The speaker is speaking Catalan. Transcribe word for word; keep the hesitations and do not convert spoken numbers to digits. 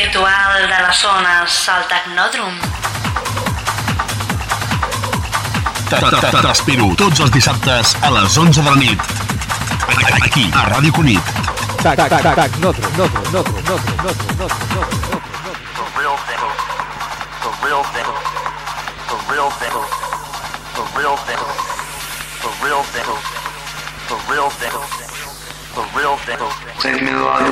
habitual de les zones al Tecnòdrom. T'espero tots els dissabtes a les onze de la nit. Aquí, a Ràdio Cunit. Tecnòdrom, Nòdrom, Nòdrom, Nòdrom, Nòdrom, Nòdrom, The real thing. The real thing. The real thing. The real thing. The real thing. The real thing. The real thing.